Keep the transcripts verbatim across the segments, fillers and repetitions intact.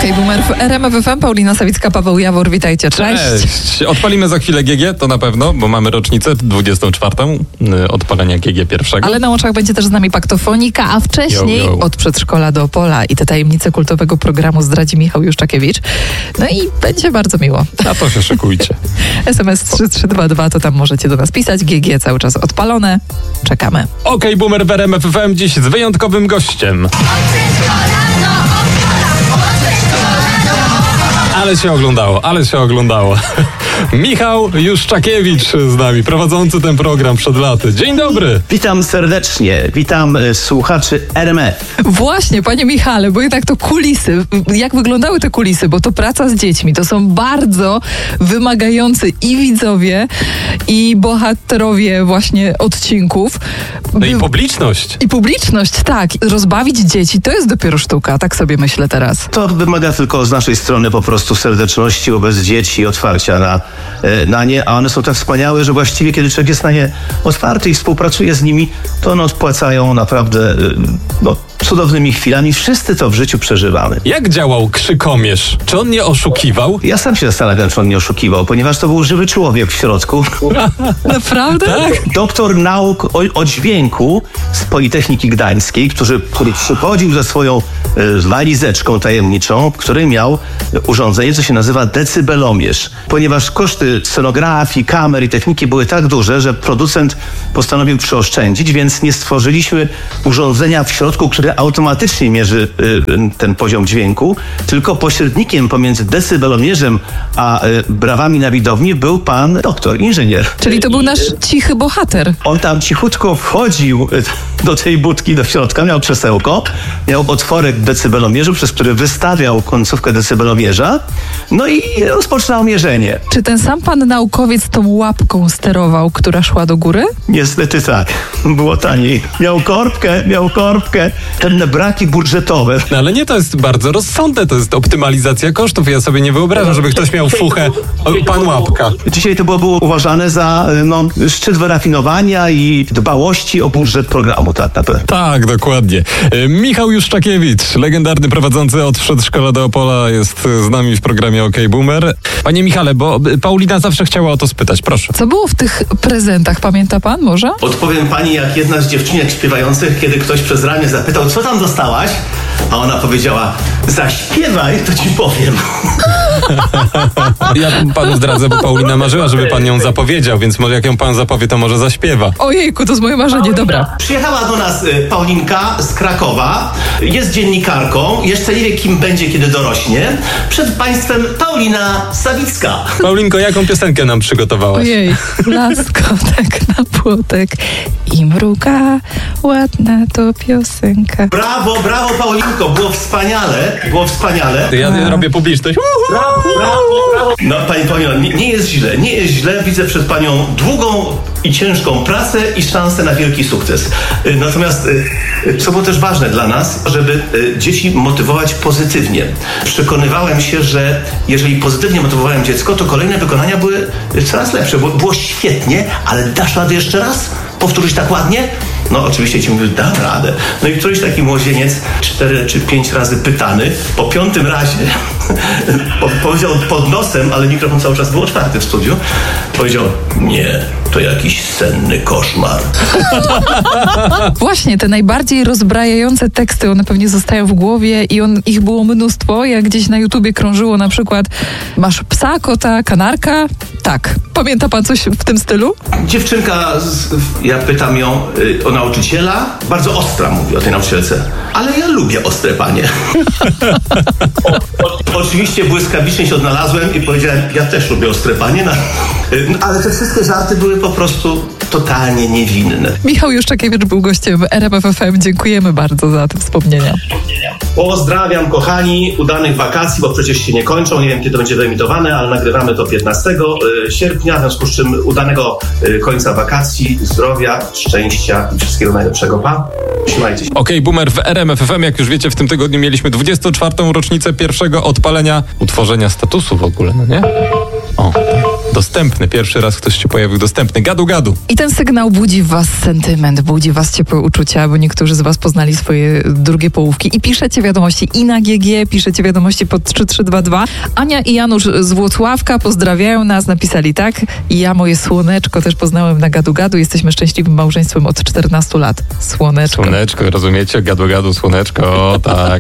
Okej, Boomer w R M F F M, Paulina Sawicka, Paweł Jawor, witajcie, cześć. Cześć. Odpalimy za chwilę G G, to na pewno, bo mamy rocznicę dwudziestą czwartą odpalenia G G pierwszego. Ale na łączach będzie też z nami Paktofonika, a wcześniej Yo, yo. od przedszkola do Opola i te tajemnice kultowego programu zdradzi Michał Juszczakiewicz. No i będzie bardzo miło. Na to się szykujcie. S M S trzy trzy dwa dwa, to tam możecie do nas pisać. G G cały czas odpalone. Czekamy. Okej, Boomer w R M F F M dziś z wyjątkowym gościem. Ale się oglądało, ale się oglądało. Michał Juszczakiewicz z nami, prowadzący ten program przed laty. Dzień dobry. Witam serdecznie, witam y, słuchaczy R M F. Właśnie, panie Michale, bo jednak to kulisy. Jak wyglądały te kulisy? Bo to praca z dziećmi. To są bardzo wymagający i widzowie, i bohaterowie właśnie odcinków. No i publiczność. I publiczność, tak. Rozbawić dzieci to jest dopiero sztuka, tak sobie myślę teraz. To wymaga tylko z naszej strony po prostu serdeczności wobec dzieci i otwarcia na, na nie, a one są tak wspaniałe, że właściwie kiedy człowiek jest na nie otwarty i współpracuje z nimi, to one odpłacają naprawdę no, cudownymi chwilami. Wszyscy to w życiu przeżywamy. Jak działał Krzykomierz? Czy on nie oszukiwał? Ja sam się zastanawiam, czy on nie oszukiwał, ponieważ to był żywy człowiek w środku. Naprawdę? Tak? Doktor nauk o, o dźwięku z Politechniki Gdańskiej, który, który przychodził ze swoją y, walizeczką tajemniczą, który miał urządzenie, co się nazywa decybelomierz. Ponieważ koszty scenografii, kamer i techniki były tak duże, że producent postanowił przyoszczędzić, więc nie stworzyliśmy urządzenia w środku, które automatycznie mierzy y, ten poziom dźwięku, tylko pośrednikiem pomiędzy decybelomierzem a y, brawami na widowni był pan doktor, inżynier. Czyli to był nasz cichy bohater. On tam cichutko wchodził do tej budki, do środka, miał krzesełko, miał otworek w decybelomierzu, przez który wystawiał końcówkę decybelomierza, no i rozpoczynał mierzenie. Czy ten sam pan naukowiec tą łapką sterował, która szła do góry? Niestety tak, było taniej. Miał korbkę, miał korbkę, pewne braki budżetowe. No ale nie, to jest bardzo rozsądne, to jest optymalizacja kosztów. Ja sobie nie wyobrażam, żeby ktoś miał fuchę, o, pan łapka. Dzisiaj to było, było uważane za no, szczyt wyrafinowania i dbałości o budżet programu, tak naprawdę. Tak, dokładnie. E, Michał Juszczakiewicz, legendarny prowadzący od przedszkola do Opola, jest z nami w programie OK Boomer. Panie Michale, bo Paulina zawsze chciała o to spytać, proszę. Co było w tych prezentach, pamięta pan może? Odpowiem pani jak jedna z dziewczynek śpiewających, kiedy ktoś przez ramię zapytał, co tam dostałaś? A ona powiedziała, zaśpiewaj, to ci powiem. Ja panu zdradzę, bo Paulina marzyła, żeby pan ją zapowiedział, więc może jak ją pan zapowie, to może zaśpiewa. Ojejku, to jest moje marzenie, dobra. Przyjechała do nas y, Paulinka z Krakowa, jest dziennikarką, jeszcze nie wie kim będzie, kiedy dorośnie. Przed państwem Paulina Sawicka. Paulinko, jaką piosenkę nam przygotowałaś? Ojej, laskotek na płotek i mruga, ładna to piosenka. Brawo, brawo Paulinko, było wspaniale, było wspaniale. Ja robię publiczność. Brawo, brawo, brawo. No pani Paulino, nie, nie jest źle, nie jest źle. Widzę przed panią długą i ciężką pracę i szansę na wielki sukces. Natomiast co było też ważne dla nas, żeby dzieci motywować pozytywnie. Przekonywałem się, że jeżeli pozytywnie motywowałem dziecko, to kolejne wykonania były coraz lepsze. Było, było świetnie, ale dasz radę jeszcze raz? Powtórzyć tak ładnie? No oczywiście ci mówił, dam radę. No i któryś taki młodzieniec, cztery czy pięć razy pytany, po piątym razie po, powiedział pod nosem, ale mikrofon cały czas był otwarty w studiu, powiedział, nie, to jakiś senny koszmar. Właśnie, te najbardziej rozbrajające teksty, one pewnie zostają w głowie i on, ich było mnóstwo, jak gdzieś na YouTubie krążyło na przykład masz psa, kota, kanarka? Tak. Pamięta pan coś w tym stylu? Dziewczynka, z, ja pytam ją y, o nauczyciela, bardzo ostra mówi o tej nauczycielce, ale ja lubię ostre panie. o, o, oczywiście błyskawicznie się odnalazłem i powiedziałem, ja też lubię ostre panie, no, y, ale te wszystkie żarty były po prostu totalnie niewinne. Michał Juszczakiewicz był gościem R M F F M. Dziękujemy bardzo za te wspomnienia. Pozdrawiam kochani, udanych wakacji, bo przecież się nie kończą, nie wiem kiedy to będzie wyemitowane, ale nagrywamy to piętnastego sierpnia, w związku z czym udanego końca wakacji, zdrowia, szczęścia i wszystkiego najlepszego. Pa, trzymajcie się. Okej, Boomer w R M F F M, jak już wiecie, w tym tygodniu mieliśmy dwudziestą czwartą rocznicę pierwszego odpalenia utworzenia statusu w ogóle, no nie? O, tak. Dostępny. Pierwszy raz ktoś się pojawił dostępny. Gadu, gadu. I ten sygnał budzi w was sentyment, budzi w was ciepłe uczucia, bo niektórzy z was poznali swoje drugie połówki i piszecie wiadomości i na G G, piszecie wiadomości pod trzy trzy dwa dwa. Ania i Janusz z Włocławka pozdrawiają nas, napisali tak. I ja moje słoneczko też poznałem na Gadu Gadu. Jesteśmy szczęśliwym małżeństwem od czternastu lat. Słoneczko. Słoneczko, rozumiecie? Gadu, gadu, słoneczko, o tak.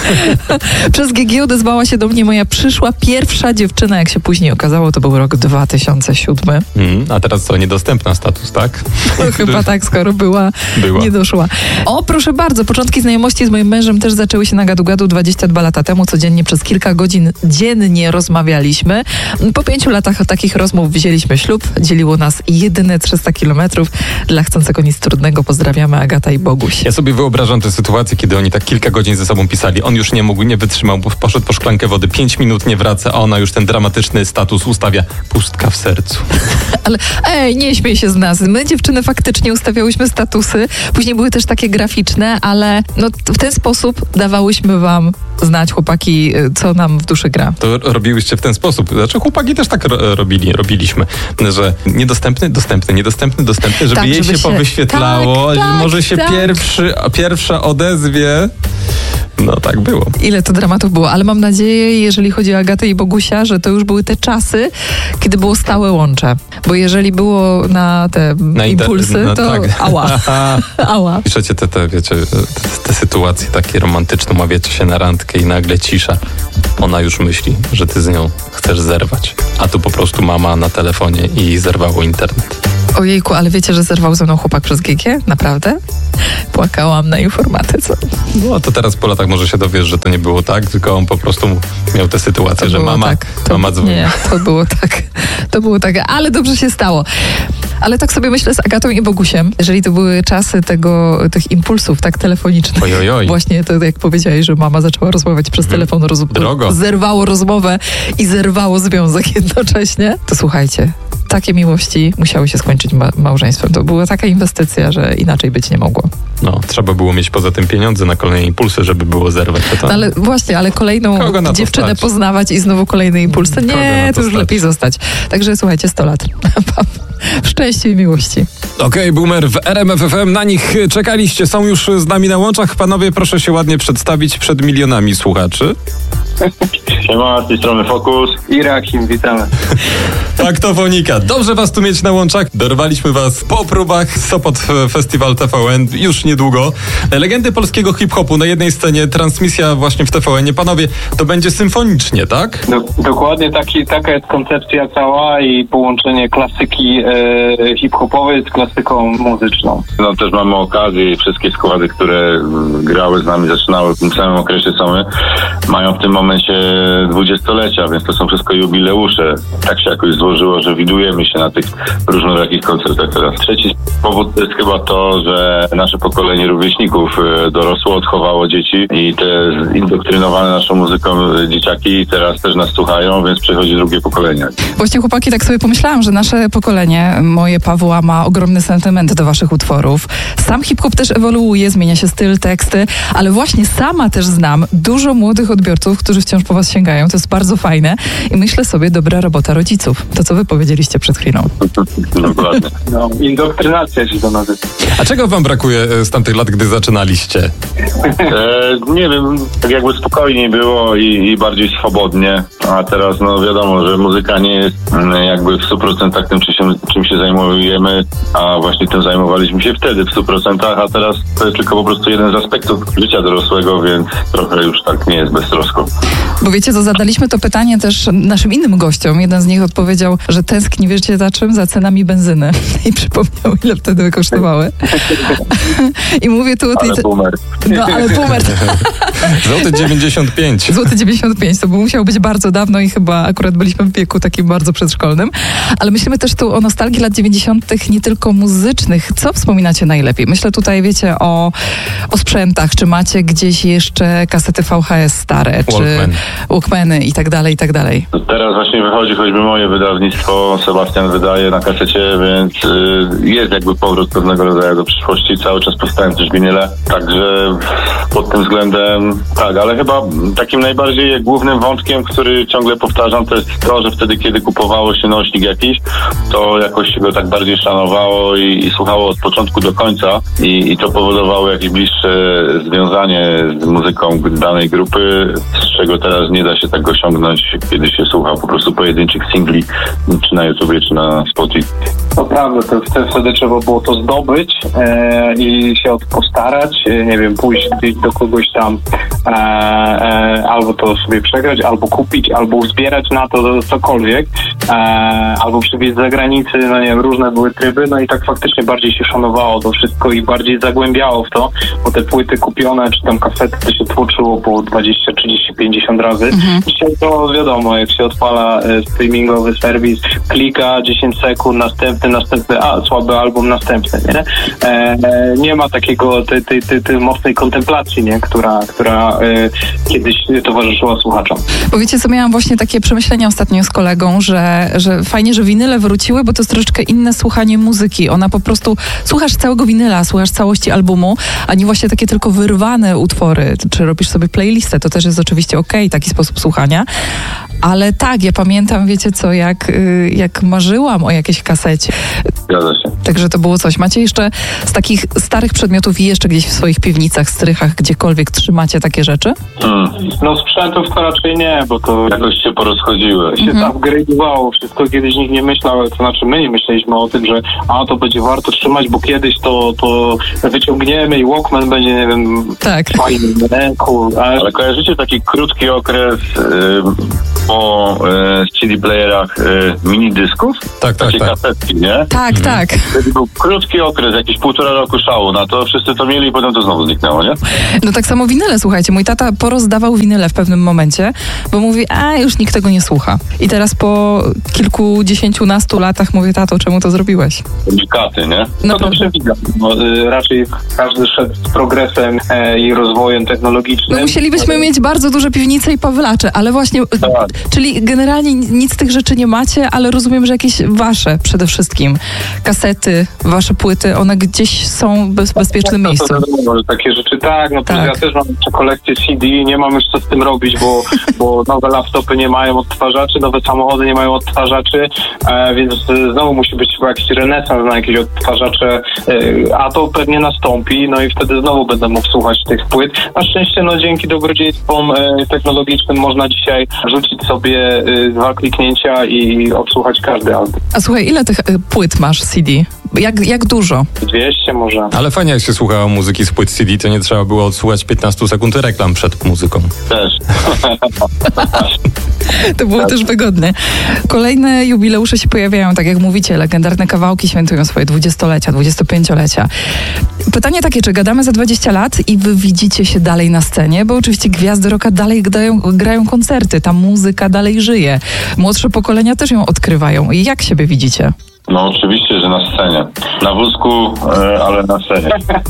Przez G G odezwała się do mnie moja przyszła pierwsza dziewczyna, jak się później okazało, to był rok dwa tysiące siódmy. Mm, a teraz co, niedostępna status, tak? No, chyba tak, skoro była, była, nie doszła. O, proszę bardzo, początki znajomości z moim mężem też zaczęły się na Gadu Gadu dwadzieścia dwa lata temu. Codziennie przez kilka godzin dziennie rozmawialiśmy. Po pięciu latach takich rozmów wzięliśmy ślub. Dzieliło nas jedyne trzysta kilometrów. Dla chcącego nic trudnego pozdrawiamy Agata i Boguś. Ja sobie wyobrażam tę sytuację, kiedy oni tak kilka godzin ze sobą pisali. On już nie mógł, nie wytrzymał, bo poszedł po szklankę wody. Pięć minut nie wraca, a ona już ten dramatyczny status ustawia. Pustka w sercu. Ale ej, nie śmiej się z nas. My, dziewczyny, faktycznie ustawiałyśmy statusy. Później były też takie graficzne, ale no, w ten sposób dawałyśmy wam znać, chłopaki, co nam w duszy gra. To robiłyście w ten sposób. Znaczy chłopaki też tak ro- robili, robiliśmy, że niedostępny, dostępny, niedostępny, dostępny, żeby tak, jej żeby się, się powyświetlało, tak, tak, może się tak. pierwszy, pierwsza odezwie. No tak było. Ile to dramatów było, ale mam nadzieję, jeżeli chodzi o Agatę i Bogusia, że to już były te czasy, kiedy było stałe łącze. Bo jeżeli było na te na impulsy, inter- no, to tak. ała. ała. Piszecie te, te, wiecie, te, te sytuacje takie romantyczne, umawiacie się na randkę i nagle cisza. Ona już myśli, że ty z nią chcesz zerwać. A tu po prostu mama na telefonie i zerwało internet. Ojejku, ale wiecie, że zerwał ze mną chłopak przez G G? Naprawdę? Płakałam na informatyce. No to teraz po latach może się dowiesz, że to nie było tak, tylko on po prostu miał tę sytuację, To że było mama, tak. To, mama dzwoni. Nie, to było tak. To było tak, ale dobrze się stało. Ale tak sobie myślę z Agatą i Bogusiem, jeżeli to były czasy tego, tych impulsów tak telefonicznych. Oj, oj, oj. Właśnie to, jak powiedziałeś, że mama zaczęła rozmawiać przez telefon, roz... Drogo. zerwało rozmowę i zerwało związek jednocześnie. To słuchajcie, takie miłości musiały się skończyć ma- małżeństwem. To była taka inwestycja, że inaczej być nie mogło. No, trzeba było mieć poza tym pieniądze na kolejne impulsy, żeby było zerwać. To No ale właśnie, ale kolejną Kogo na to dziewczynę stać? poznawać i znowu kolejny impuls. To Kogo na nie, to to już stać? lepiej zostać. Także słuchajcie, sto lat. W szczęściu i miłości. Okej, okay, Boomer w R M F F M. Na nich czekaliście. Są już z nami na łączach. Panowie, proszę się ładnie przedstawić przed milionami słuchaczy. Siema, z tej strony Fokus i Rakim, witamy. Faktofonika. Dobrze was tu mieć na łączach. Dorwaliśmy was po próbach. Sopot Festiwal T V N już niedługo. Legendy polskiego hip-hopu na jednej scenie, transmisja właśnie w T V N-ie. Panowie, to będzie symfonicznie, tak? Do, dokładnie taki, taka jest koncepcja cała i połączenie klasyki e, hip-hopowej z klasyką muzyczną. No też mamy okazję i wszystkie składy, które grały z nami, zaczynały w tym samym okresie, co my, mają w tym momencie dwudziestolecia, więc to są wszystko jubileusze. Tak się jakoś złożyło, że widujemy się na tych różnorakich koncertach teraz. Trzeci powód to jest chyba to, że nasze pokolenie rówieśników dorosło, odchowało dzieci i te zindoktrynowane naszą muzyką dzieciaki teraz też nas słuchają, więc przychodzi drugie pokolenie. Właśnie chłopaki, tak sobie pomyślałam, że nasze pokolenie, moje Pawła, ma ogromny sentyment do waszych utworów. Sam hip-hop też ewoluuje, zmienia się styl, teksty, ale właśnie sama też znam dużo młodych odbiorców, którzy wciąż po was sięgają. To jest bardzo fajne i myślę sobie, dobra robota rodziców. To, co wy powiedzieliście przed chwilą. Dokładnie. No, indoktrynacja się to nazywa. A czego wam brakuje z tamtych lat, gdy zaczynaliście? E, nie wiem, tak jakby spokojniej było i, i bardziej swobodnie, a teraz no wiadomo, że muzyka nie jest mm, jakby w stu procentach tym, czym się, czym się zajmujemy, a właśnie tym zajmowaliśmy się wtedy w stu procentach, a teraz to jest tylko po prostu jeden z aspektów życia dorosłego, więc trochę już tak nie jest beztrosko. Bo wiecie co, zadaliśmy to pytanie też naszym innym gościom. Jeden z nich odpowiedział, że tęskni, wiecie za czym? Za cenami benzyny. I przypomniał, ile wtedy kosztowały. I mówię tu o tej... Ale boomer. No, ale boomer. Złoty dziewięćdziesiąt pięć. Złoty dziewięćdziesiąt pięć, to musiało być bardzo dawno i chyba akurat byliśmy w wieku takim bardzo przedszkolnym. Ale myślimy też tu o nostalgii lat dziewięćdziesiątych, nie tylko muzycznych. Co wspominacie najlepiej? Myślę tutaj, wiecie, o, o sprzętach. Czy macie gdzieś jeszcze kasety V H S stare? Czy Walkman. Walkmany i tak dalej, i tak dalej. Teraz właśnie wychodzi choćby moje wydawnictwo, Sebastian wydaje na kasecie, więc y, jest jakby powrót pewnego rodzaju do przyszłości, cały czas powstają też winyle, także pod tym względem tak, ale chyba takim najbardziej głównym wątkiem, który ciągle powtarzam, to jest to, że wtedy, kiedy kupowało się nośnik jakiś, to jakoś się go tak bardziej szanowało i, i słuchało od początku do końca i, i to powodowało jakieś bliższe związanie z muzyką danej grupy, z czego teraz nie da się tak osiągnąć, kiedy się słucha po prostu pojedynczych singli, czy na YouTubie, czy na Spotify. To prawda, to wtedy, wtedy trzeba było to zdobyć e, i się o to postarać, e, nie wiem, pójść gdzieś do kogoś tam, e, e, albo to sobie przegrać, albo kupić, albo uzbierać na to cokolwiek, e, albo przywieźć z zagranicy, no nie wiem, różne były tryby, no i tak faktycznie bardziej się szanowało to wszystko i bardziej zagłębiało w to, bo te płyty kupione, czy tam kasety, to się tłoczyło po dwadzieścia, trzydzieści, pięćdziesiąt razy. Mhm. Dzisiaj to wiadomo, jak się odpala e, streamingowy serwis, klika dziesięć sekund, następny, następny, a słaby album, następny, nie? E, nie ma takiego, tej, tej, tej, tej mocnej kontemplacji, nie? Która, która e, kiedyś towarzyszyła słuchaczom. Bo wiecie co, miałam właśnie takie przemyślenia ostatnio z kolegą, że, że fajnie, że winyle wróciły, bo to jest troszeczkę inne słuchanie muzyki. Ona po prostu, słuchasz całego winyla, słuchasz całości albumu, a nie właśnie takie tylko wyrwane utwory, czy robisz sobie playlistę, to też jest oczywiście okej, taki sposób słuchania. Ale tak, ja pamiętam, wiecie co, jak, jak marzyłam o jakiejś kasecie. Zgadza się. Także to było coś. Macie jeszcze z takich starych przedmiotów i jeszcze gdzieś w swoich piwnicach, strychach, gdziekolwiek trzymacie takie rzeczy? Hmm. No sprzętów to raczej nie, bo to Jakoś się porozchodziły. się Mhm. upgrade'owało wszystko, kiedyś nikt nie myślał, to znaczy my nie myśleliśmy o tym, że a to będzie warto trzymać, bo kiedyś to, to wyciągniemy i Walkman będzie, nie wiem, Tak. fajny w ręku. Ale Ale kojarzycie taki krótki okres y, po y, C D playerach y, minidysków? Tak, tak, Takie tak. kasetki, nie? Tak, tak. Wtedy był krótki okres, jakieś półtora roku szału na to, wszyscy to mieli i potem to znowu zniknęło, nie? No tak samo winyle, słuchajcie. Mój tata porozdawał winyle w pewnym momencie, bo mówi, a już nikt tego nie słucha. I teraz po kilkudziesięciunastu latach mówię, tato, czemu to zrobiłeś? Unikaty, nie? no to przewidzam. No, y, raczej każdy szedł z progresem e, i rozwojem technologicznym. No musielibyśmy mieć bardzo duże piwnice i pawlacze, ale właśnie, Tak. czyli generalnie nic z tych rzeczy nie macie, ale rozumiem, że jakieś wasze przede wszystkim kasety, wasze płyty, one gdzieś są w bez, bezpiecznym No, miejscu. to wiadomo, że takie rzeczy tak, no Tak. tak. Ja też mam jeszcze kolekcję C D, nie mam już co z tym robić, bo, bo nowe laptopy nie mają odtwarzaczy, nowe samochody nie mają odtwarzaczy, e, więc e, znowu musi być chyba jakiś renesans na jakieś odtwarzacze, e, a to pewnie nastąpi, no i wtedy znowu będę mógł słuchać tych płyt. Na szczęście, no dzięki dobrodziejstwom e, technologicznym można dzisiaj rzucić sobie e, dwa kliknięcia i odsłuchać każdy album. A słuchaj, ile tych y, płyt masz C D? Jak, jak dużo? dwieście może. Ale fajnie, jak się słuchało muzyki z płyt C D, to nie trzeba było odsłuchać piętnaście sekund reklam przed muzyką. Też. To było też wygodne. Kolejne jubileusze się pojawiają, tak jak mówicie, legendarne kawałki świętują swoje dwudziestolecia, dwudziestopięciolecia. Pytanie takie, czy gadamy za dwadzieścia lat i wy widzicie się dalej na scenie? Bo oczywiście gwiazdy rocka dalej grają, grają koncerty, ta muzyka dalej żyje. Młodsze pokolenia też ją odkrywają. I jak siebie widzicie? No oczywiście, że na scenie. Na wózku, e, ale na scenie.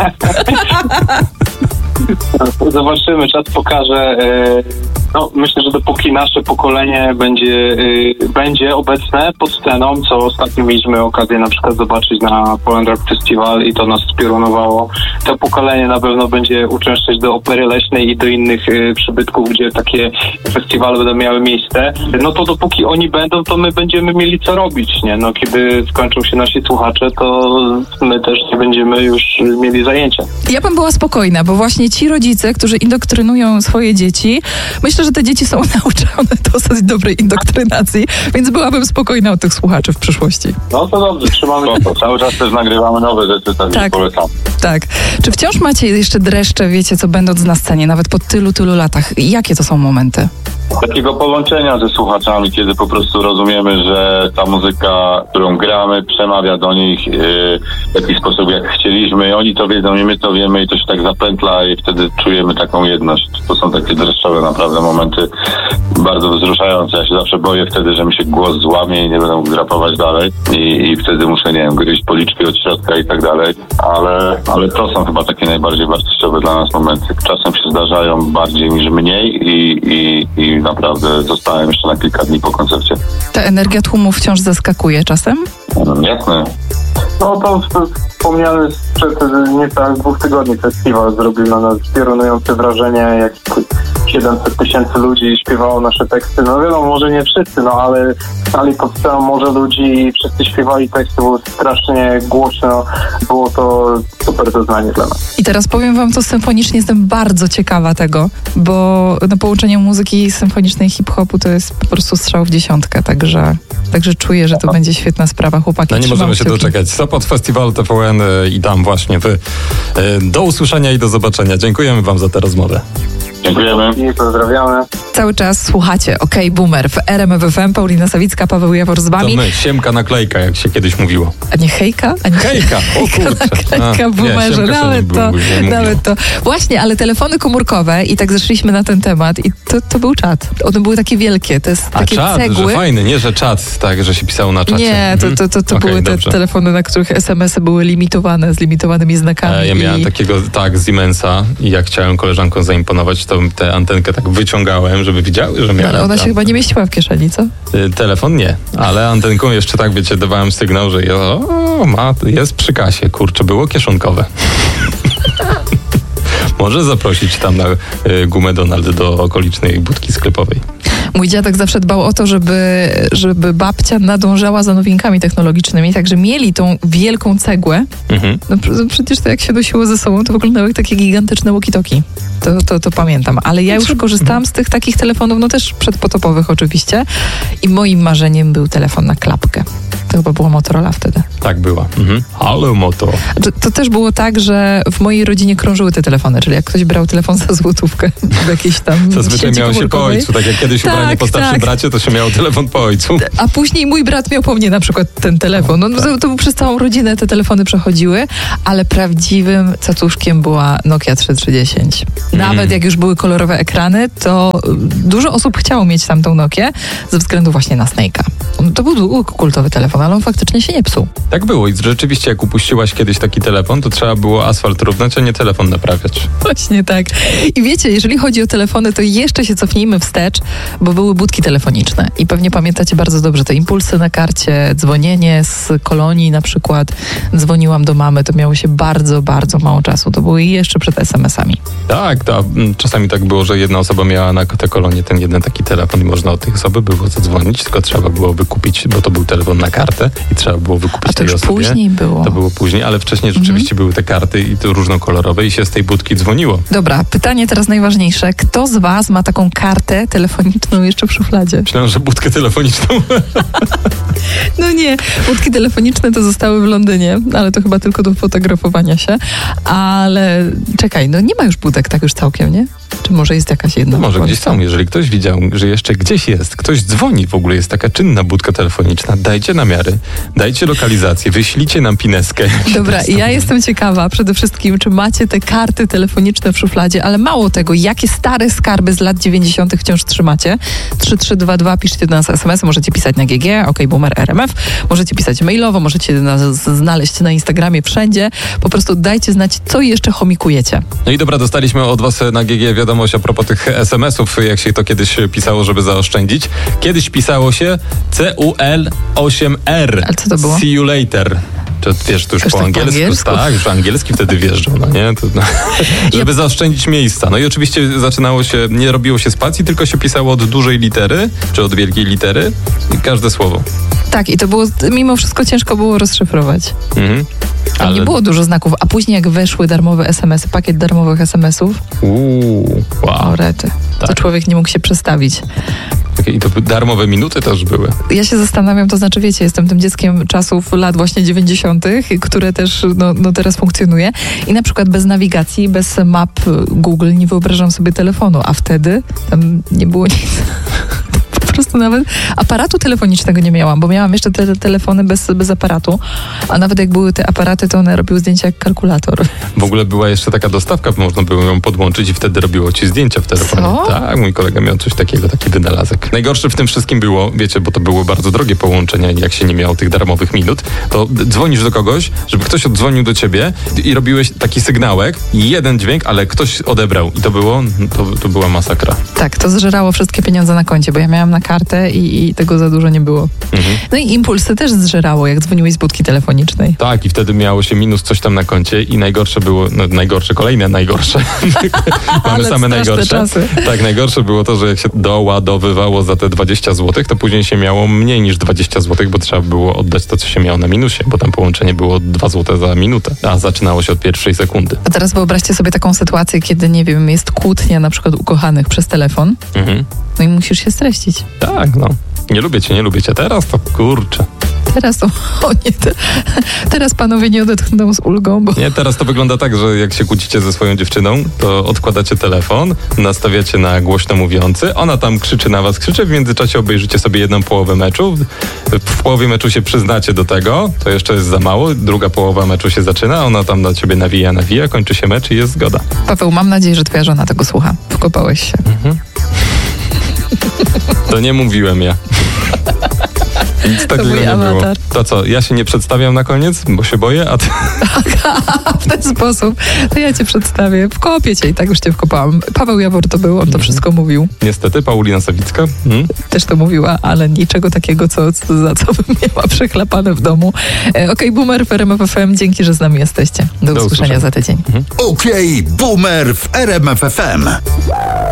Zobaczymy, czas pokaże. e, No, myślę, że dopóki nasze pokolenie będzie, e, będzie obecne pod sceną, co ostatnio mieliśmy okazję na przykład zobaczyć na Poland Rock Festival i to nas spiorunowało, to pokolenie na pewno będzie uczęszczać do Opery Leśnej i do innych e, przybytków, gdzie takie festiwale będą miały miejsce. No to dopóki oni będą, to my będziemy mieli co robić, nie? No kiedy skończą się nasi słuchacze, to my też nie będziemy już mieli zajęcia. Ja bym była spokojna, bo właśnie ci rodzice, którzy indoktrynują swoje dzieci, myślę, że te dzieci są nauczone dosyć dobrej indoktrynacji, więc byłabym spokojna o tych słuchaczy w przyszłości. No to dobrze, trzymamy No, to cały czas też nagrywamy nowe rzeczy, także Tak. polecam. Tak. Czy wciąż macie jeszcze dreszcze, wiecie co, będąc na scenie, nawet po tylu, tylu latach? Jakie to są momenty? Takiego połączenia ze słuchaczami, kiedy po prostu rozumiemy, że ta muzyka, którą gramy, przemawia do nich yy, w jakiś sposób, jak chcieliśmy. Oni to wiedzą i my to wiemy i to się tak zapętla i wtedy czujemy taką jedność. To są takie dreszczowe naprawdę momenty. bardzo wzruszające. Ja się zawsze boję wtedy, że mi się głos złamie i nie będę mógł rapować dalej i, i wtedy muszę, nie wiem, gryźć policzki od środka i tak dalej, ale, ale to są chyba takie najbardziej wartościowe dla nas momenty. Czasem się zdarzają bardziej niż mniej i, i, i naprawdę zostałem jeszcze na kilka dni po koncercie. Ta energia tłumu wciąż zaskakuje czasem? Mm, jasne. No to wspomniany sprzed niecałych dwóch tygodni festiwal zrobił na nas piorunujące wrażenie, jak siedemset tysięcy ludzi śpiewało nasze teksty. No wiadomo, może nie wszyscy, no ale stali pod sceną może ludzi i wszyscy śpiewali teksty, było strasznie głośno. Było to super doznanie dla nas. I teraz powiem wam to symfonicznie, jestem bardzo ciekawa tego, bo na połączeniu muzyki symfonicznej i hip-hopu to jest po prostu strzał w dziesiątkę, także, także czuję, że to będzie świetna sprawa. Chłopaki, No nie trzymam możemy się kciuki. doczekać. Sopot Festiwal T V N i tam właśnie wy. Do usłyszenia i do zobaczenia. Dziękujemy wam za tę rozmowę. Dziękujemy. I pozdrawiamy. Cały czas słuchacie OK Boomer w R M F F M. Paulina Sawicka, Paweł Jawor z To wami. my, siemka naklejka, jak się kiedyś mówiło. A nie hejka? A nie Hejka! O kurczę. naklejka A, w nie, boomerze, siemka się nawet nie to, było, nie mówiło. nawet to. Właśnie, ale telefony komórkowe i tak zeszliśmy na ten temat i to, to był czat. One były takie wielkie, to jest A takie czat, cegły. że fajny, nie, że czat, tak, że się pisało na czacie. Nie, to, to, to, to Okej, były te dobrze. telefony, na których es em esy były limitowane, z limitowanymi znakami. E, Ja miałem i... takiego, tak, Siemensa i jak chciałem koleżankom zaimponować, to tę antenkę tak wyciągałem, żeby widziały, że No, miałem. ale ona się chyba nie mieściła w kieszeni, co? Y, Telefon nie, ale antenką jeszcze tak, wiecie, dawałem sygnał, że ja, o, ma, jest przy kasie, kurczę, było kieszonkowe. Może zaprosić tam na y, gumę Donald do okolicznej budki sklepowej. Mój dziadek zawsze dbał o to, żeby, żeby babcia nadążała za nowinkami technologicznymi, także mieli tą wielką cegłę. Mhm. No, pr- przecież to jak się nosiło ze sobą, to wyglądały jak takie gigantyczne walkie-talkie. To, to, to pamiętam. Ale ja już korzystałam z tych takich telefonów, no też przedpotopowych oczywiście. I moim marzeniem był telefon na klapkę. To chyba była Motorola wtedy. Tak była. Mhm. Ale moto. To, to też było tak, że w mojej rodzinie krążyły te telefony, czyli jak ktoś brał telefon za złotówkę w jakiejś tam Zazwyczaj sieci miało się po komórkowej. ojcu, tak jak kiedyś Tak, ubranie po starszym tak. bracie, to się miało telefon po ojcu. A później mój brat miał po mnie na przykład ten telefon. No, to, to przez całą rodzinę te telefony przechodziły, ale prawdziwym cacuszkiem była Nokia trzy tysiące dziesięć. Nawet jak już były kolorowe ekrany, to dużo osób chciało mieć tamtą Nokię ze względu właśnie na Snake'a. No, to był długo kultowy telefon, ale on faktycznie się nie psuł. Tak było i rzeczywiście jak upuściłaś kiedyś taki telefon, to trzeba było asfalt równać, a nie telefon naprawiać. Właśnie tak. I wiecie, jeżeli chodzi o telefony, to jeszcze się cofnijmy wstecz, bo były budki telefoniczne. I pewnie pamiętacie bardzo dobrze te impulsy na karcie, dzwonienie z kolonii na przykład. Dzwoniłam do mamy, to miało się bardzo, bardzo mało czasu. To było jeszcze przed es em esami. Tak, to, mm, czasami tak było, że jedna osoba miała na tę kolonię ten jeden taki telefon i można od tej osoby było zadzwonić, tylko trzeba było wykupić, bo to był telefon na kartę i trzeba było wykupić A to tej już osobie. później było. To było później, ale wcześniej rzeczywiście były te karty i to różnokolorowe i się z tej budki dzwoniło. Dobra, pytanie teraz najważniejsze. Kto z was ma taką kartę telefoniczną jeszcze w szufladzie? Myślałem, że budkę telefoniczną. No nie, budki telefoniczne to zostały w Londynie, ale to chyba tylko do fotografowania się. Ale czekaj, no nie ma już budek tak już całkiem, nie? Czy może jest jakaś jedna? No może w Polsce? gdzieś są, jeżeli ktoś widział, że jeszcze gdzieś jest, ktoś dzwoni, w ogóle jest taka czynna budka telefoniczna, dajcie namiary, dajcie lokalizację, wyślijcie nam pineskę. Dobra, ja jestem ciekawa przede wszystkim, czy macie te karty telefoniczne w szufladzie, ale mało tego, jakie stare skarby z lat dziewięćdziesiątych wciąż trzymacie? trzy trzy dwa dwa, piszcie do nas es em es, możecie pisać na G G, OK Boomer R M F, możecie pisać mailowo, możecie nas znaleźć na Instagramie, wszędzie. Po prostu dajcie znać, co jeszcze chomikujecie. No i dobra, dostaliśmy od was na G G wiadomość a propos tych es em esów, jak się to kiedyś pisało, żeby zaoszczędzić. Kiedyś pisało się C U L osiem R. Ale co to było? See you later. To wiesz, to już Też po tak po angielsku, angielsku? tak, już angielski wtedy wjeżdżał, no nie? To, no, żeby zaoszczędzić miejsca. No i oczywiście zaczynało się, nie robiło się spacji, tylko się pisało od dużej litery, czy od wielkiej litery i każde słowo. Tak, i to było, mimo wszystko ciężko było rozszyfrować. Mhm. Tam nie było dużo znaków, a później jak weszły darmowe es em esy, pakiet darmowych es em esów, Uuu, wow. o rety, to Tak. człowiek nie mógł się przestawić. I to darmowe minuty też były. Ja się zastanawiam, to znaczy wiecie, jestem tym dzieckiem czasów lat właśnie dziewięćdziesiątych, które też no, no teraz funkcjonuje i na przykład bez nawigacji, bez map Google nie wyobrażam sobie telefonu, a wtedy tam nie było nic. Po prostu nawet aparatu telefonicznego nie miałam, bo miałam jeszcze te telefony bez, bez aparatu, a nawet jak były te aparaty, to one robiły zdjęcia jak kalkulator. W ogóle była jeszcze taka dostawka, można było ją podłączyć i wtedy robiło ci zdjęcia w telefonie. Co? Tak, mój kolega miał coś takiego, taki wynalazek. Najgorsze w tym wszystkim było, wiecie, bo to było bardzo drogie połączenia i jak się nie miało tych darmowych minut, to dzwonisz do kogoś, żeby ktoś oddzwonił do ciebie i robiłeś taki sygnałek, jeden dźwięk, ale ktoś odebrał i to było, to, to była masakra. Tak, to zżerało wszystkie pieniądze na koncie, bo ja miałam na kartę i, i tego za dużo nie było. Mhm. No i impulsy też zżerało, jak dzwoniłeś z budki telefonicznej. Tak, i wtedy miało się minus coś tam na koncie i najgorsze było, no najgorsze, kolejne najgorsze. Mamy Ale same straszne najgorsze. czasy. Tak, najgorsze było to, że jak się doładowywało za te dwadzieścia złotych, to później się miało mniej niż dwadzieścia złotych, bo trzeba było oddać to, co się miało na minusie, bo tam połączenie było dwa złote za minutę, a zaczynało się od pierwszej sekundy. A teraz wyobraźcie sobie taką sytuację, kiedy, nie wiem, jest kłótnia na przykład ukochanych przez telefon, Mhm. no i musisz się streścić. Tak, no. Nie lubię cię, nie lubię cię. Teraz to kurczę. Teraz to, o nie, te, teraz panowie nie odetchną z ulgą, bo Nie, teraz to wygląda tak, że jak się kłócicie ze swoją dziewczyną, to odkładacie telefon, nastawiacie na głośno mówiący, ona tam krzyczy na was, krzyczy, w międzyczasie obejrzycie sobie jedną połowę meczu, w połowie meczu się przyznacie do tego, to jeszcze jest za mało, druga połowa meczu się zaczyna, ona tam na ciebie nawija, nawija, kończy się mecz i jest zgoda. Paweł, mam nadzieję, że twoja żona tego słucha. Wkopałeś się. To nie mówiłem ja. Nic takiego mój nie było. awatar. To co, ja się nie przedstawiam na koniec, bo się boję, a ty... W ten sposób to ja cię przedstawię. Wkopię cię i tak już cię wkopałam. Paweł Jawor to był, on to wszystko mówił. Niestety, Paulina Sawicka. Hmm? Też to mówiła, ale niczego takiego, co, co, za co bym miała przechlapane w domu. E, Okej, okay, Boomer w R M F F M, dzięki, że z nami jesteście. Do, Do usłyszenia usłyszenia za tydzień. Okej, okay, Boomer w R M F F M.